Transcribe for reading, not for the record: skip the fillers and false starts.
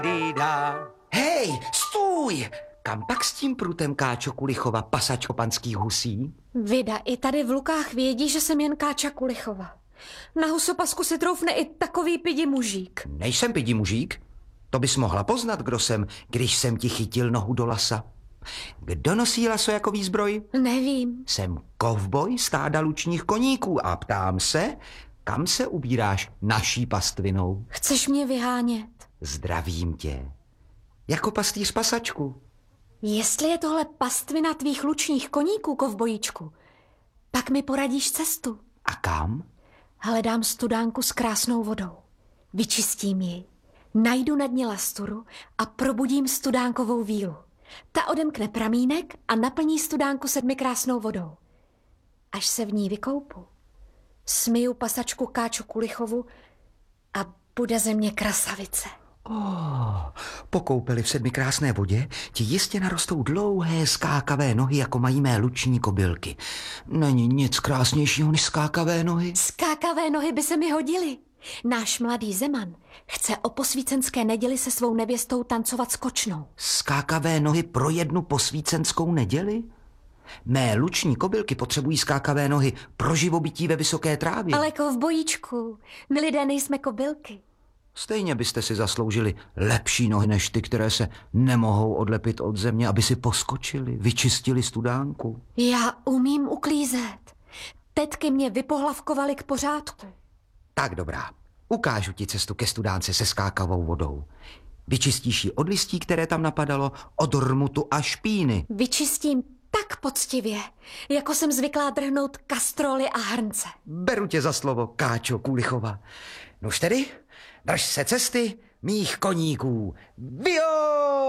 Hej, stůj! Kam pak s tím prutem, Káčo Kulichova, pasačko panských husí? Vida, i tady v Lukách vědí, že jsem jen Káča Kulichova. Na husopasku si troufne i takový pidi mužík. Nejsem pidi mužík. To bys mohla poznat, kdo jsem, když jsem ti chytil nohu do lasa. Kdo nosí laso jako výzbroj? Nevím. Jsem kovboj stáda lučních koníků a ptám se, kam se ubíráš naší pastvinou? Chceš mě vyhánět? Zdravím tě. Jako pastýř pasačku. Jestli je tohle pastvina tvých lučních koníků, kovbojíčku, pak mi poradíš cestu. A kam? Hledám studánku s krásnou vodou. Vyčistím ji, najdu na dně lasturu a probudím studánkovou vílu. Ta odemkne pramínek a naplní studánku 7 krásnou vodou. Až se v ní vykoupu, smiju pasačku Káču Kulichovu a bude ze mě krasavice. Po koupeli v 7 krásné vodě ti jistě narostou dlouhé skákavé nohy, jako mají mé luční kobylky. Není nic krásnějšího než skákavé nohy. Skákavé nohy by se mi hodily. Náš mladý Zeman chce o posvícenské neděli se svou nevěstou tancovat skočnou. Skákavé nohy pro jednu posvícenskou neděli? Mé luční kobylky potřebují skákavé nohy pro živobytí ve vysoké trávě. Ale kovbojíčku, my lidé nejsme kobylky. Stejně byste si zasloužili lepší nohy než ty, které se nemohou odlepit od země, aby si poskočili, vyčistili studánku. Já umím uklízet. Tetky mě vypohlavkovaly k pořádku. Tak dobrá, ukážu ti cestu ke studánce se skákavou vodou. Vyčistíš ji od listí, které tam napadalo, od rmutu a špíny. Vyčistím tak poctivě, jako jsem zvyklá drhnout kastroly a hrnce. Beru tě za slovo, Káčo Kulichova. Nož tedy, drž se cesty mých koníků. Vio!